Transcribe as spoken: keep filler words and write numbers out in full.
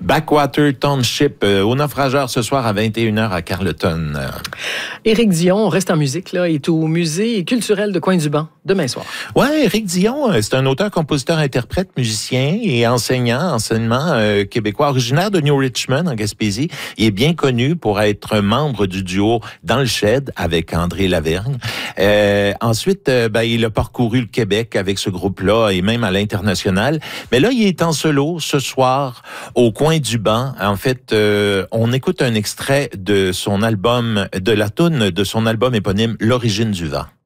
Backwater Township euh, au Naufrageur ce soir à vingt et une heures à Carleton. Éric Dion, on reste en musique, là, est au musée culturel de Coin-du-Banc demain soir. Ouais, Éric Dion, c'est un auteur, compositeur, interprète, musicien et enseignant, enseignement euh, québécois, originaire de New Richmond, en Gaspésie. Il est bien connu pour être membre du duo Dans le Shed avec André Lavergne. Euh, ensuite, euh, ben, il a parcouru le Québec avec ce groupe-là et même à l'international. Mais là, il est en solo ce soir au Coin du Banc. En fait, euh, on écoute un extrait de son album, de la toune de son album éponyme L'origine du vent.